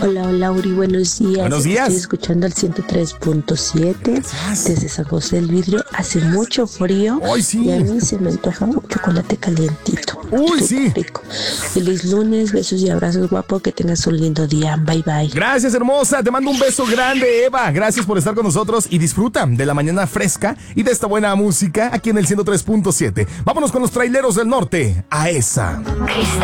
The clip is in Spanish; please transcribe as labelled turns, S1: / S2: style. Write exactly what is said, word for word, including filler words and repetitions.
S1: Hola, hola, Uri, buenos días.
S2: Buenos días.
S1: Estoy escuchando al ciento tres punto siete desde San José del Vidrio. Hace mucho frío.
S2: Ay, sí.
S1: Y a mí se me antoja un chocolate calientito.
S2: Uy,
S1: Súper
S2: sí.
S1: rico. Feliz lunes, besos y abrazos, guapo. Que tengas un lindo día. Bye, bye.
S2: Gracias, hermosa. Te mando un beso grande, Eva. Gracias por estar con nosotros y disfruta de la mañana fresca y de esta buena música aquí en el ciento tres punto siete. Vámonos con los traileros del norte. A esa.